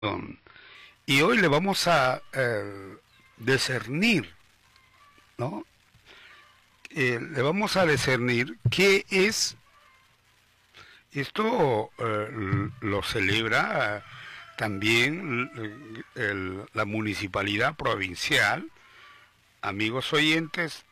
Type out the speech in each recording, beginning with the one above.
Y hoy le vamos a discernir, ¿no? Le vamos a discernir qué es esto. Lo celebra también la municipalidad provincial. Amigos oyentes,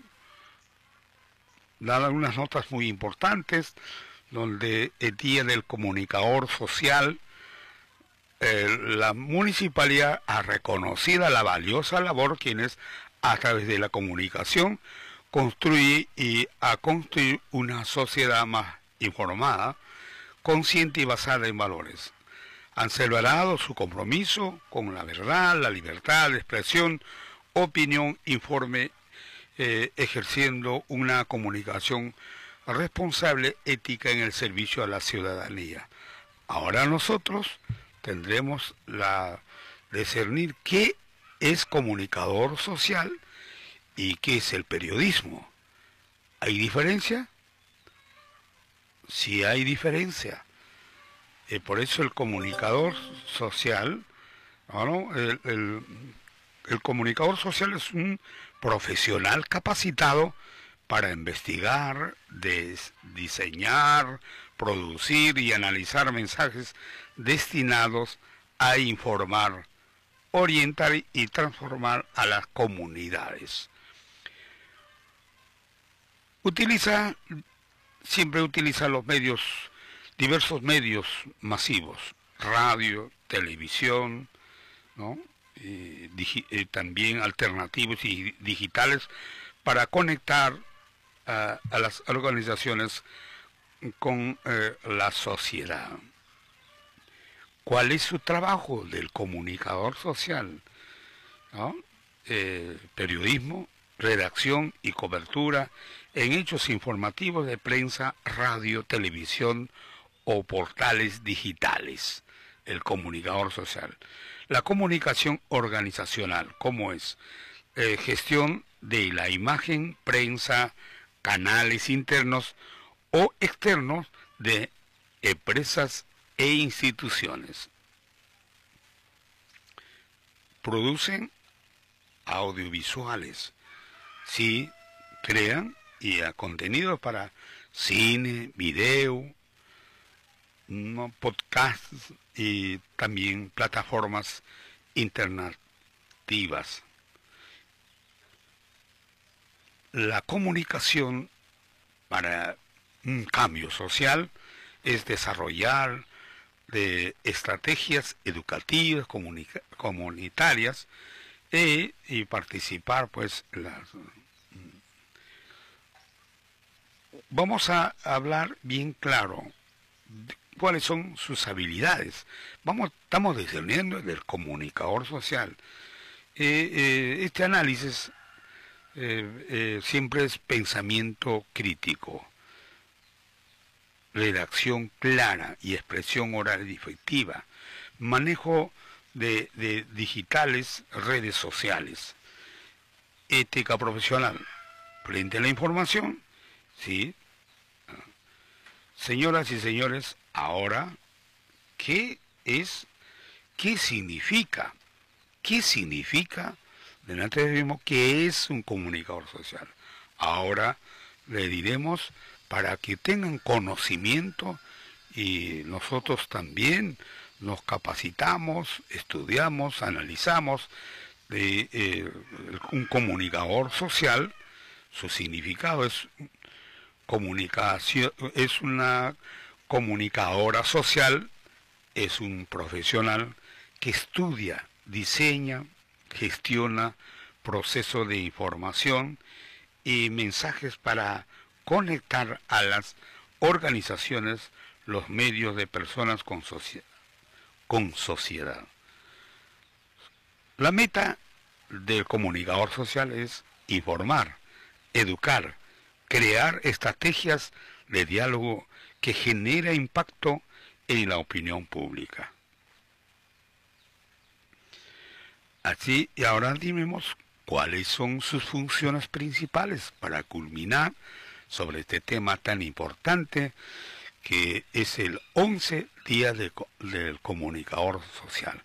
dan algunas notas muy importantes donde el Día del Comunicador Social, la municipalidad ha reconocido la valiosa labor quienes a través de la comunicación construye y a construir una sociedad más informada, consciente y basada en valores. Han celebrado su compromiso con la verdad, la libertad de expresión, opinión, informe, ejerciendo una comunicación responsable, ética en el servicio a la ciudadanía. Ahora nosotros tendremos la discernir qué es comunicador social y qué es el periodismo. ¿Hay diferencia? Sí hay diferencia. Por eso el comunicador social, ¿no? El comunicador social es un profesional capacitado para investigar, diseñar, producir y analizar mensajes destinados a informar, orientar y transformar a las comunidades. Siempre utiliza los medios, diversos medios masivos, radio, televisión, ¿no? También alternativos y digitales para conectar a las organizaciones con la sociedad. ¿Cuál es su trabajo del comunicador social? ¿No? Periodismo, redacción y cobertura en hechos informativos de prensa, radio, televisión o portales digitales. El comunicador social. La comunicación organizacional, ¿cómo es? Gestión de la imagen, prensa, canales internos o externos de empresas e instituciones. Producen audiovisuales, sí, crean y a contenidos para cine, video, ¿no? Podcasts y también plataformas alternativas. La comunicación para un cambio social es desarrollar de estrategias educativas, comunitarias y participar, pues, vamos a hablar bien claro de cuáles son sus habilidades. Estamos discerniendo del comunicador social. Este análisis siempre es pensamiento crítico, redacción clara y expresión oral y efectiva, manejo de digitales, redes sociales, ética profesional frente a la información, ¿sí? Señoras y señores, ahora, ¿qué significa? ¿Qué significa, delante de mismo, qué es un comunicador social? Ahora le diremos para que tengan conocimiento y nosotros también nos capacitamos, estudiamos, analizamos de un comunicador social. Su significado es comunicación, es una comunicadora social, es un profesional que estudia, diseña, gestiona procesos de información y mensajes para conectar a las organizaciones, los medios de personas con sociedad. La meta del comunicador social es informar, educar, crear estrategias de diálogo que genera impacto en la opinión pública. Así, y ahora dimos cuáles son sus funciones principales para culminar sobre este tema tan importante que es el 11 día del comunicador social.